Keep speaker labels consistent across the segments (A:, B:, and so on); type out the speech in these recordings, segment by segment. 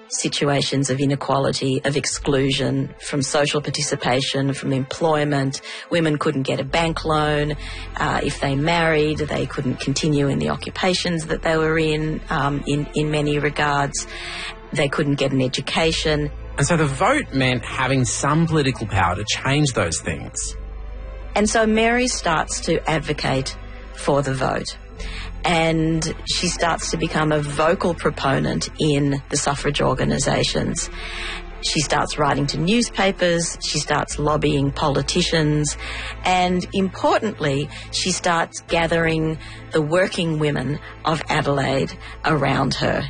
A: situations of inequality, of exclusion, from social participation, from employment. Women couldn't get a bank loan. If they married, they couldn't continue in the occupations that they were in many regards. They couldn't get an education.
B: And so the vote meant having some political power to change those things.
A: And so Mary starts to advocate for the vote. And she starts to become a vocal proponent in the suffrage organisations. She starts writing to newspapers, she starts lobbying politicians, and importantly, she starts gathering the working women of Adelaide around her.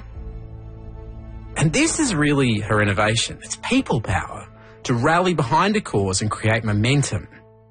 B: And this is really her innovation. It's people power to rally behind a cause and create momentum.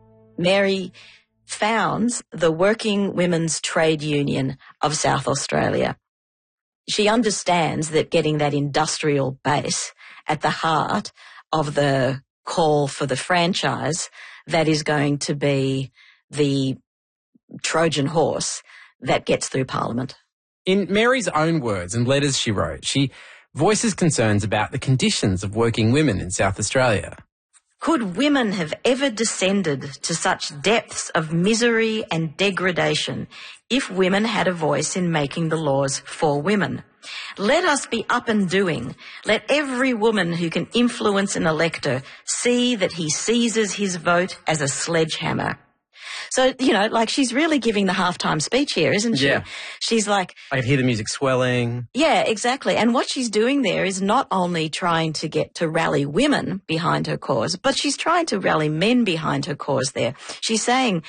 A: Mary founds the Working Women's Trade Union of South Australia. She understands that getting that industrial base at the heart of the call for the franchise, that is going to be the Trojan horse that gets through Parliament.
B: In Mary's own words and letters she wrote, she voices concerns about the conditions of working women in South Australia.
A: Could women have ever descended to such depths of misery and degradation if women had a voice in making the laws for women? Let us be up and doing. Let every woman who can influence an elector see that he seizes his vote as a sledgehammer. So, like she's really giving the halftime speech here, isn't she?
B: Yeah.
A: She's like...
B: I can hear the music swelling.
A: Yeah, exactly. And what she's doing there is not only trying to get to rally women behind her cause, but she's trying to rally men behind her cause there. She's saying,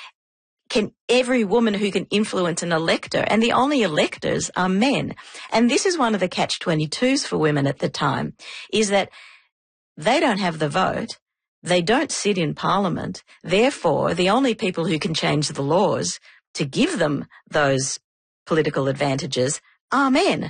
A: can every woman who can influence an elector, and the only electors are men. And this is one of the catch-22s for women at the time, is that they don't have the vote. They don't sit in Parliament. Therefore, the only people who can change the laws to give them those political advantages are men.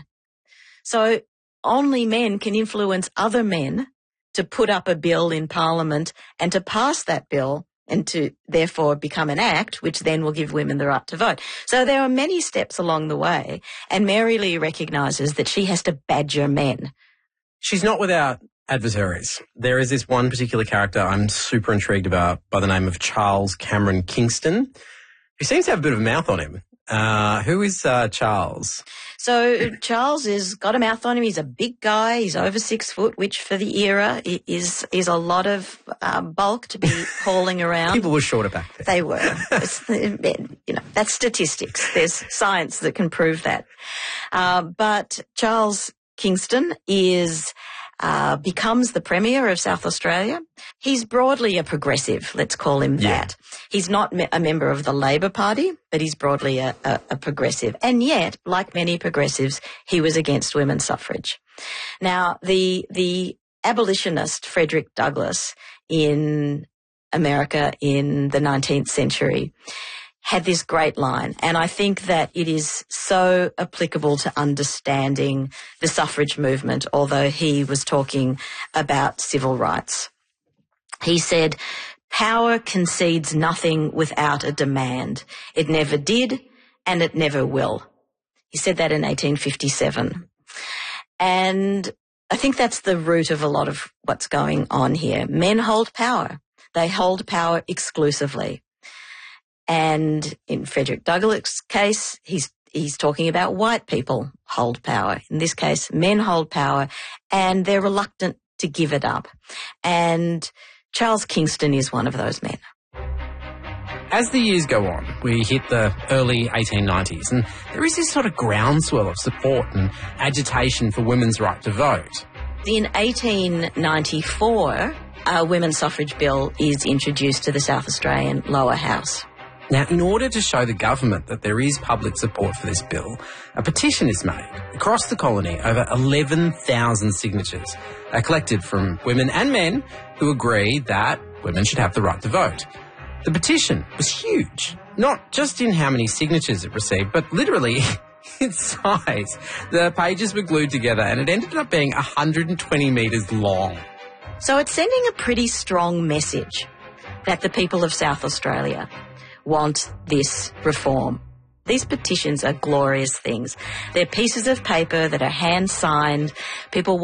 A: So only men can influence other men to put up a bill in Parliament and to pass that bill and to therefore become an act, which then will give women the right to vote. So there are many steps along the way, and Mary Lee recognises that she has to badger men.
B: She's not without adversaries. There is this one particular character I'm super intrigued about by the name of Charles Cameron Kingston, who seems to have a bit of a mouth on him. Who is Charles?
A: So Charles has got a mouth on him. He's a big guy. He's over 6 foot, which for the era is a lot of bulk to be hauling around.
B: People were shorter back then.
A: They were. That's statistics. There's science that can prove that. But Charles Kingston becomes the Premier of South Australia. He's broadly a progressive, let's call him that. He's not a member of the Labor Party, but he's broadly a progressive. And yet, like many progressives, he was against women's suffrage. Now, the abolitionist Frederick Douglass in America in the 19th century had this great line, and I think that it is so applicable to understanding the suffrage movement, although he was talking about civil rights. He said, "Power concedes nothing without a demand. It never did, and it never will." He said that in 1857. And I think that's the root of a lot of what's going on here. Men hold power. They hold power exclusively. And in Frederick Douglass' case, he's talking about white people hold power. In this case, men hold power, and they're reluctant to give it up. And Charles Kingston is one of those men.
B: As the years go on, we hit the early 1890s, and there is this sort of groundswell of support and agitation for women's right to vote.
A: In 1894, a women's suffrage bill is introduced to the South Australian lower house.
B: Now, in order to show the government that there is public support for this bill, a petition is made. Across the colony, over 11,000 signatures are collected from women and men who agree that women should have the right to vote. The petition was huge, not just in how many signatures it received, but literally its size. The pages were glued together and it ended up being 120 metres long.
A: So it's sending a pretty strong message that the people of South Australia want this reform. These petitions are glorious things. They're pieces of paper that are hand-signed. People